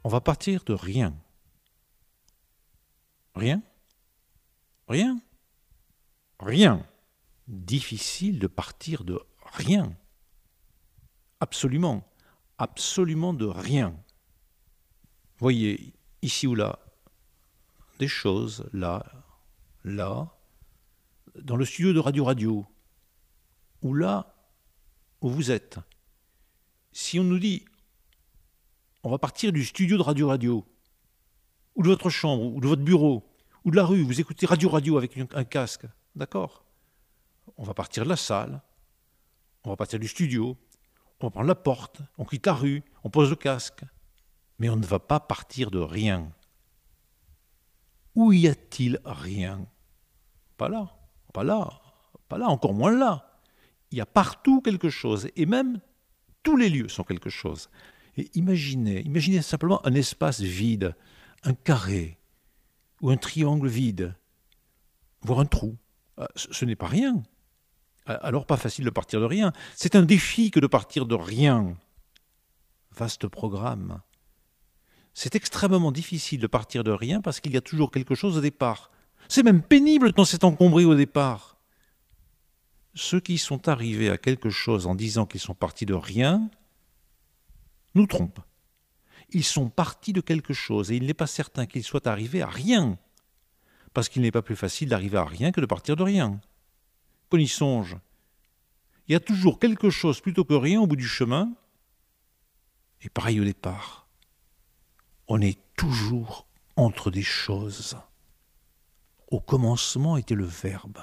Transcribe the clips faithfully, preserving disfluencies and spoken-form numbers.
On va partir de rien. Rien? Rien? Rien. Difficile de partir de rien. Absolument. Absolument de rien. Voyez, ici ou là, des choses, là, là, dans le studio de Radio Radio, ou là où vous êtes. Si on nous dit, on va partir du studio de Radio Radio, ou de votre chambre, ou de votre bureau, ou de la rue, vous écoutez Radio Radio avec un casque, d'accord? On va partir de la salle, on va partir du studio, on va prendre la porte, on quitte la rue, on pose le casque. Mais on ne va pas partir de rien. Où y a-t-il rien? Pas là, pas là, pas là, encore moins là. Il y a partout quelque chose, et même tous les lieux sont quelque chose. Et imaginez, imaginez simplement un espace vide, un carré, ou un triangle vide, voire un trou. Ce, ce n'est pas rien. Alors pas facile de partir de rien. C'est un défi que de partir de rien. Vaste programme. C'est extrêmement difficile de partir de rien parce qu'il y a toujours quelque chose au départ. C'est même pénible quand c'est encombré au départ. Ceux qui sont arrivés à quelque chose en disant qu'ils sont partis de rien nous trompent. Ils sont partis de quelque chose et il n'est pas certain qu'ils soient arrivés à rien. Parce qu'il n'est pas plus facile d'arriver à rien que de partir de rien. Qu'on y songe. Il y a toujours quelque chose plutôt que rien au bout du chemin. Et pareil au départ. On est toujours entre des choses. Au commencement était le verbe.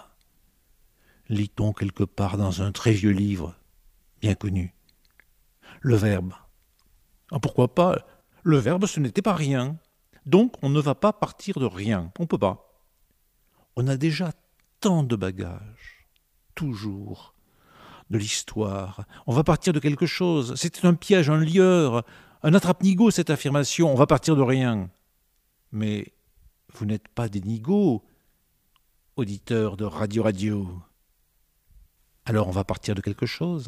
Lit-on quelque part dans un très vieux livre, bien connu. Le verbe. Ah, pourquoi pas? Le verbe, ce n'était pas rien. Donc, on ne va pas partir de rien. On ne peut pas. On a déjà tant de bagages. Toujours. De l'histoire. On va partir de quelque chose. C'était un piège, un lieur. Un attrape-nigo, cette affirmation, on va partir de rien. Mais vous n'êtes pas des nigauds, auditeurs de Radio Radio. Alors on va partir de quelque chose.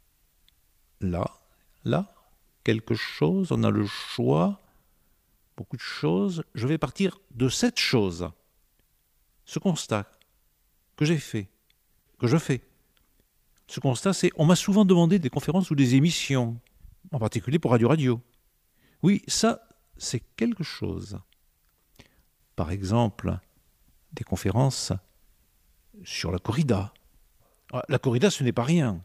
Là, là, quelque chose, on a le choix, beaucoup de choses. Je vais partir de cette chose, ce constat que j'ai fait, que je fais. Ce constat, c'est, on m'a souvent demandé des conférences ou des émissions, en particulier pour Radio Radio. Oui, ça, c'est quelque chose. Par exemple, des conférences sur la corrida. La corrida, ce n'est pas rien.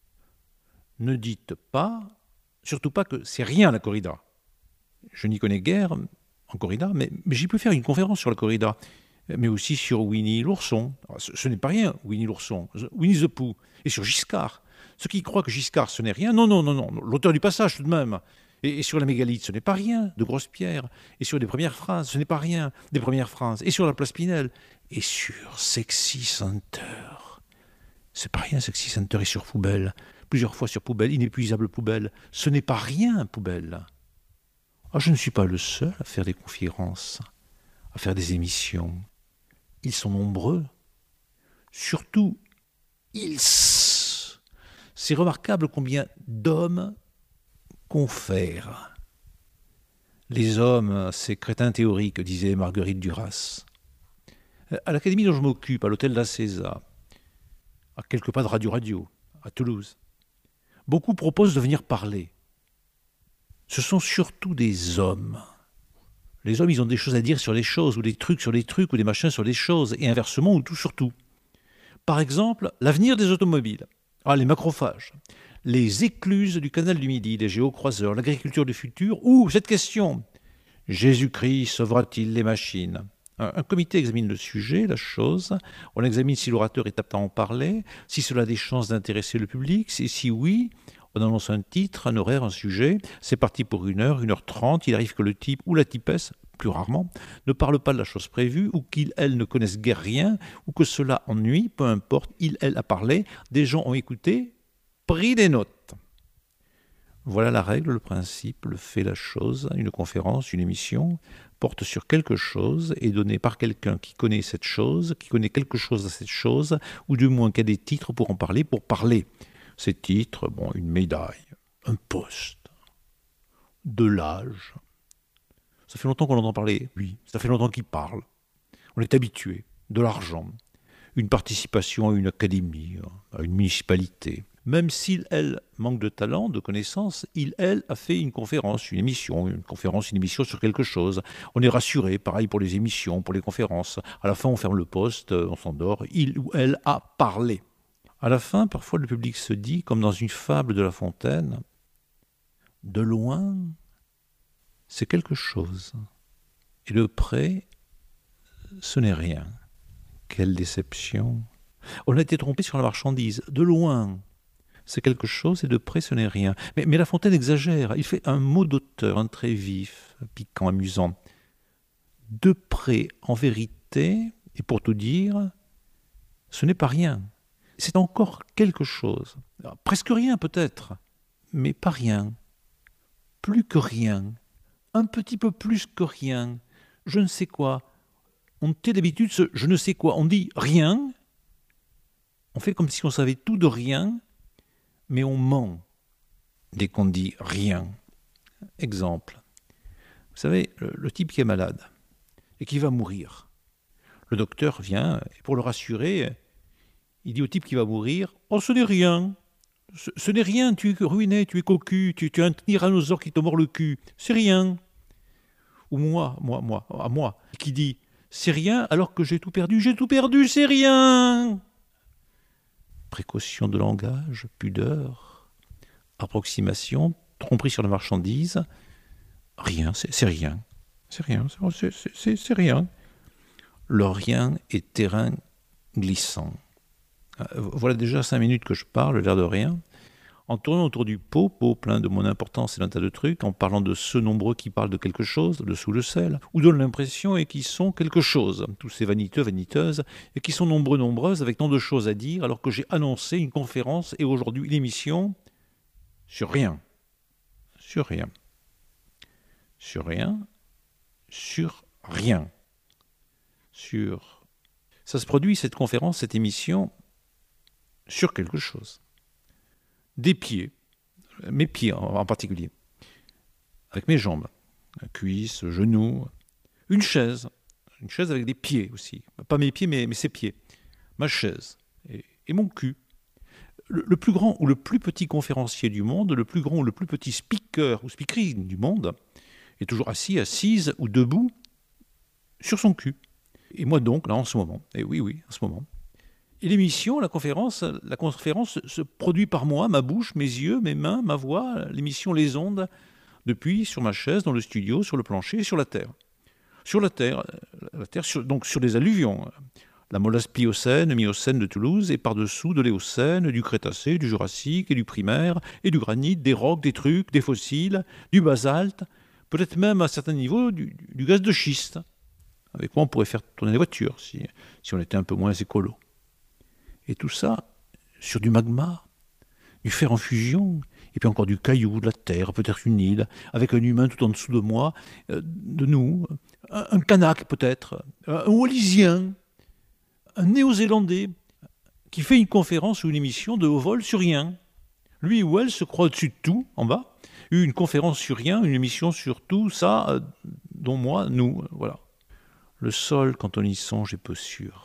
Ne dites pas, surtout pas que c'est rien la corrida. Je n'y connais guère en corrida, mais, mais j'ai pu faire une conférence sur la corrida, mais aussi sur Winnie l'ourson. Ce, ce n'est pas rien, Winnie l'ourson, Winnie the Pooh, et sur Giscard. Ceux qui croient que Giscard, ce n'est rien, non, non, non, non, l'auteur du passage tout de même. Et, et sur la mégalithe, ce n'est pas rien, de grosses pierres. Et sur les premières phrases, ce n'est pas rien, des premières phrases. Et sur la place Pinel. Et sur Sexy Center. C'est pas rien, Sexy Center, et sur Poubelle. Plusieurs fois sur Poubelle, inépuisable Poubelle. Ce n'est pas rien, Poubelle. Ah, je ne suis pas le seul à faire des conférences, à faire des émissions. Ils sont nombreux. Surtout, ils... C'est remarquable combien d'hommes confèrent. Les hommes, c'est crétins théoriques, disait Marguerite Duras. À l'académie dont je m'occupe, à l'hôtel La César, à quelques pas de Radio Radio, à Toulouse, beaucoup proposent de venir parler. Ce sont surtout des hommes. Les hommes, ils ont des choses à dire sur les choses, ou des trucs sur les trucs, ou des machins sur les choses, et inversement, ou tout sur tout. Par exemple, l'avenir des automobiles. Ah, les macrophages, les écluses du canal du Midi, les géocroiseurs, l'agriculture du futur, ou cette question, Jésus-Christ sauvera-t-il les machines? un, un comité examine le sujet, la chose, on examine si l'orateur est apte à en parler, si cela a des chances d'intéresser le public, si, si oui, on annonce un titre, un horaire, un sujet, c'est parti pour une heure, une heure trente, il arrive que le type ou la typesse, plus rarement, ne parle pas de la chose prévue, ou qu'il, elle, ne connaisse guère rien, ou que cela ennuie, peu importe, il, elle a parlé, des gens ont écouté, pris des notes. Voilà la règle, le principe, le fait, la chose, une conférence, une émission, porte sur quelque chose, est donnée par quelqu'un qui connaît cette chose, qui connaît quelque chose à cette chose, ou du moins qui a des titres pour en parler, pour parler. Ces titres, bon, une médaille, un poste, de l'âge, Ça fait longtemps qu'on entend parler, oui, ça fait longtemps qu'il parle. On est habitué, de l'argent, une participation à une académie, à une municipalité. Même s'il, elle, manque de talent, de connaissances, il, elle, a fait une conférence, une émission, une conférence, une émission sur quelque chose. On est rassuré, pareil pour les émissions, pour les conférences. À la fin, on ferme le poste, on s'endort. Il ou elle a parlé. À la fin, parfois, le public se dit, comme dans une fable de La Fontaine, « De loin, c'est quelque chose. Et de près, ce n'est rien. » Quelle déception. On a été trompé sur la marchandise. De loin, c'est quelque chose et de près, ce n'est rien. Mais, mais La Fontaine exagère. Il fait un mot d'auteur, un trait vif, piquant, amusant. De près, en vérité, et pour tout dire, ce n'est pas rien. C'est encore quelque chose. Alors, presque rien peut-être, mais pas rien. Plus que rien. Un petit peu plus que rien. Je ne sais quoi. On tait d'habitude ce je ne sais quoi. On dit rien. On fait comme si on savait tout de rien, mais on ment dès qu'on dit rien. Exemple. Vous savez, le, le type qui est malade et qui va mourir. Le docteur vient et pour le rassurer, il dit au type qui va mourir « Oh, ce n'est rien. Ce, ce n'est rien, tu es ruiné, tu es cocu, tu, tu as un tyrannosaure qui te mord le cul. C'est rien. » Ou moi, moi, moi, à moi, qui dit « C'est rien alors que j'ai tout perdu, j'ai tout perdu, c'est rien !» Précaution de langage, pudeur, approximation, tromperie sur la marchandise. Rien, c'est, c'est rien. C'est rien, c'est, c'est, c'est, c'est rien. Le rien est terrain glissant. Voilà déjà cinq minutes que je parle, l'air de rien. En tournant autour du pot, pot plein de mon importance et d'un tas de trucs, en parlant de ceux nombreux qui parlent de quelque chose, de sous le sel, ou donnent l'impression et qui sont quelque chose, tous ces vaniteux, vaniteuses, et qui sont nombreux, nombreuses, avec tant de choses à dire, alors que j'ai annoncé une conférence et aujourd'hui une émission sur rien. Sur rien. Sur rien. Sur rien. Sur... Ça se produit, cette conférence, cette émission, sur quelque chose. Des pieds, mes pieds en particulier, avec mes jambes, cuisses, genoux, une chaise, une chaise avec des pieds aussi, pas mes pieds mais, mais ses pieds, ma chaise et, et mon cul. Le, le plus grand ou le plus petit conférencier du monde, le plus grand ou le plus petit speaker ou speakerine du monde est toujours assis, assise ou debout sur son cul. Et moi donc, là en ce moment, et oui, oui, en ce moment, et l'émission, la conférence, la conférence se produit par moi, ma bouche, mes yeux, mes mains, ma voix, l'émission Les Ondes, depuis sur ma chaise, dans le studio, sur le plancher, sur la terre. Sur la terre, la terre sur, donc sur des alluvions. La molasse pliocène, miocène de Toulouse, et par-dessous de l'éocène, du Crétacé, du Jurassique et du Primaire, et du granit, des rocs, des trucs, des fossiles, du basalte, peut-être même à certains niveaux du, du gaz de schiste, avec quoi on pourrait faire tourner les voitures, si, si on était un peu moins écolo. Et tout ça sur du magma, du fer en fusion, et puis encore du caillou, de la terre, peut-être une île, avec un humain tout en dessous de moi, euh, de nous, un, un Kanak peut-être, un Wallisien, un Néo-Zélandais, qui fait une conférence ou une émission de haut vol sur rien. Lui ou elle se croit au-dessus de tout, en bas, une conférence sur rien, une émission sur tout, ça, euh, dont moi, nous, voilà. Le sol, quand on y songe, est peu sûr.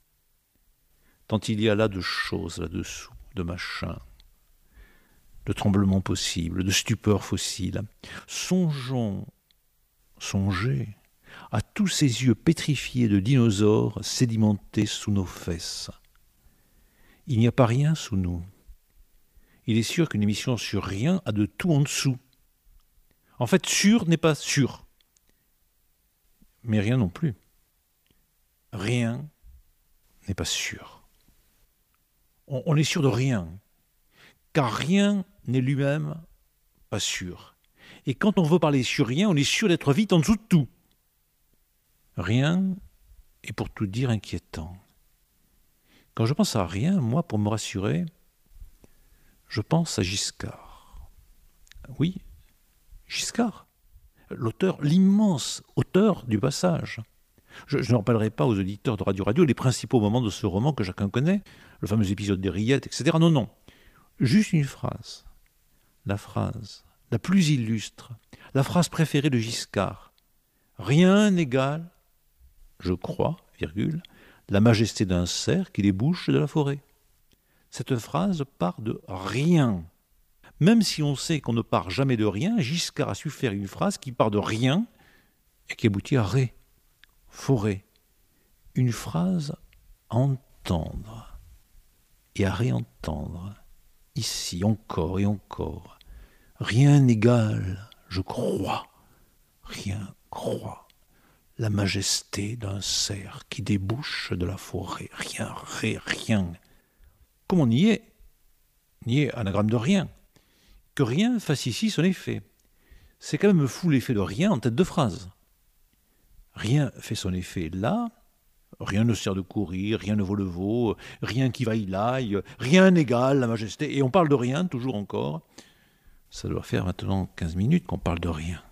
Tant il y a là de choses là-dessous, de machins, de tremblements possibles, de stupeurs fossiles. Songeons, songez à tous ces yeux pétrifiés de dinosaures sédimentés sous nos fesses. Il n'y a pas rien sous nous. Il est sûr qu'une émission sur rien a de tout en dessous. En fait, sûr n'est pas sûr. Mais rien non plus. Rien n'est pas sûr. On est sûr de rien, car rien n'est lui-même pas sûr. Et quand on veut parler sur rien, on est sûr d'être vite en dessous de tout. Rien est pour tout dire inquiétant. Quand je pense à rien, moi, pour me rassurer, je pense à Giscard. Oui, Giscard, l'auteur, l'immense auteur du Passage. Je, je ne rappellerai pas aux auditeurs de Radio Radio les principaux moments de ce roman que chacun connaît, le fameux épisode des rillettes, et cetera. Non, non. Juste une phrase. La phrase la plus illustre, la phrase préférée de Giscard. Rien n'égale, je crois, virgule, la majesté d'un cerf qui débouche de la forêt. Cette phrase part de rien. Même si on sait qu'on ne part jamais de rien, Giscard a su faire une phrase qui part de rien et qui aboutit à ré, forêt. Une phrase à entendre et à réentendre, ici encore et encore. Rien n'égale, je crois, rien croit, la majesté d'un cerf qui débouche de la forêt. Rien, ré, rien. Comme on y est, n'y est anagramme de rien. Que rien fasse ici son effet. C'est quand même fou l'effet de rien en tête de phrase. Rien fait son effet là, rien ne sert de courir, rien ne vaut le veau, rien qui vaille l'aille, rien n'égale la majesté. Et on parle de rien, toujours encore. Ça doit faire maintenant quinze minutes qu'on parle de rien.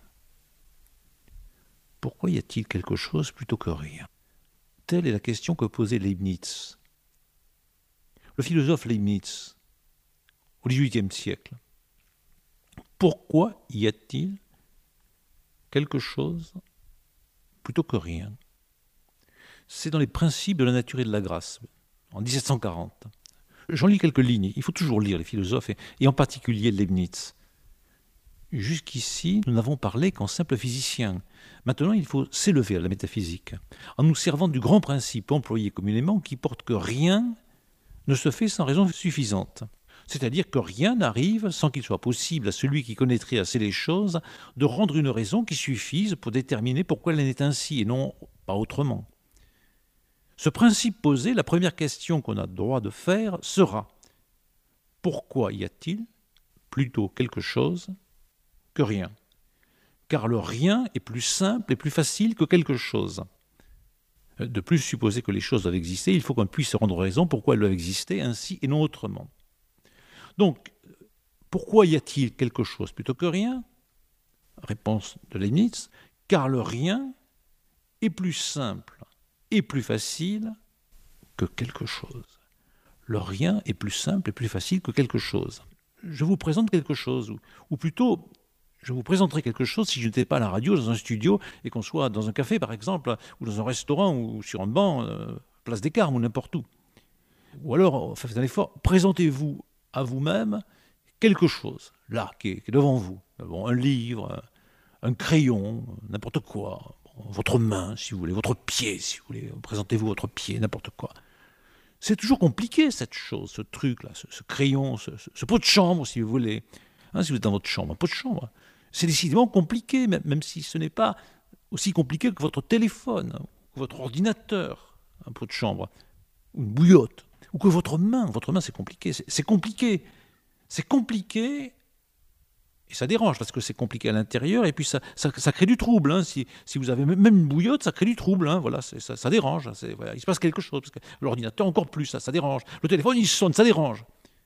Pourquoi y a-t-il quelque chose plutôt que rien? Telle est la question que posait Leibniz. Le philosophe Leibniz, au dix-huitième siècle. Pourquoi y a-t-il quelque chose plutôt que rien? C'est dans les principes de la nature et de la grâce, en dix-sept cent quarante. J'en lis quelques lignes. Il faut toujours lire les philosophes, et, et en particulier Leibniz. Jusqu'ici, nous n'avons parlé qu'en simple physicien. Maintenant, il faut s'élever à la métaphysique, en nous servant du grand principe employé communément qui porte que rien ne se fait sans raison suffisante. C'est-à-dire que rien n'arrive sans qu'il soit possible à celui qui connaîtrait assez les choses de rendre une raison qui suffise pour déterminer pourquoi elle en est ainsi et non pas autrement. Ce principe posé, la première question qu'on a le droit de faire sera « Pourquoi y a-t-il plutôt quelque chose que rien ?» Car le rien est plus simple et plus facile que quelque chose. De plus, supposer que les choses doivent exister, il faut qu'on puisse se rendre raison pourquoi elles doivent exister ainsi et non autrement. Donc, pourquoi y a-t-il quelque chose plutôt que rien? Réponse de Leibniz, car le rien est plus simple et plus facile que quelque chose. Le rien est plus simple et plus facile que quelque chose. Je vous présente quelque chose, ou, ou plutôt, je vous présenterai quelque chose si je n'étais pas à la radio, dans un studio, et qu'on soit dans un café, par exemple, ou dans un restaurant, ou sur un banc, euh, place des Carmes, ou n'importe où. Ou alors, faites un effort, présentez-vous à vous-même quelque chose, là, qui est, qui est devant vous. Bon, un livre, un crayon, n'importe quoi, bon, votre main, si vous voulez, votre pied, si vous voulez, présentez-vous votre pied, n'importe quoi. C'est toujours compliqué, cette chose, ce truc-là, ce, ce crayon, ce, ce, ce pot de chambre, si vous voulez. Hein, si vous êtes dans votre chambre, un pot de chambre, c'est décidément compliqué, même, même si ce n'est pas aussi compliqué que votre téléphone, que votre ordinateur, un pot de chambre, ou une bouillotte. Ou que votre main, votre main c'est compliqué, c'est, c'est compliqué, c'est compliqué, et ça dérange parce que c'est compliqué à l'intérieur, et puis ça, ça, ça crée du trouble, hein. si, si vous avez même une bouillotte, ça crée du trouble, hein. Voilà, c'est, ça, ça dérange, c'est, voilà, il se passe quelque chose, parce que l'ordinateur encore plus, ça, ça dérange, le téléphone il sonne, ça dérange.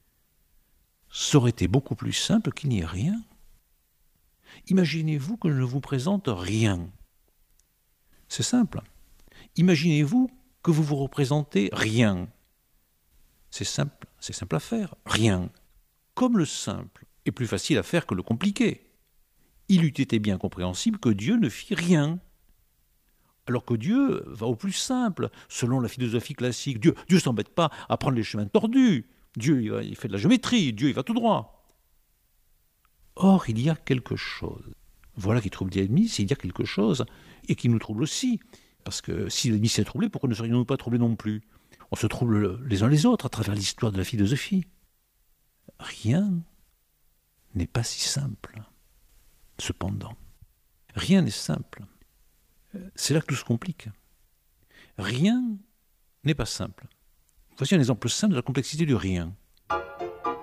Ça aurait été beaucoup plus simple qu'il n'y ait rien. Imaginez-vous que je ne vous présente rien. C'est simple. Imaginez-vous que vous vous représentez rien. C'est simple, c'est simple à faire, rien. Comme le simple est plus facile à faire que le compliqué. Il eût été bien compréhensible que Dieu ne fit rien. Alors que Dieu va au plus simple, selon la philosophie classique. Dieu ne s'embête pas à prendre les chemins tordus. Dieu il, va, il fait de la géométrie, Dieu il va tout droit. Or, il y a quelque chose. Voilà qui trouble Leibniz, il y a quelque chose, et qui nous trouble aussi. Parce que si Leibniz est troublé, pourquoi ne serions-nous pas troublés non plus? On se trouble les uns les autres à travers l'histoire de la philosophie. Rien n'est pas si simple. Cependant, rien n'est simple. C'est là que tout se complique. Rien n'est pas simple. Voici un exemple simple de la complexité du rien.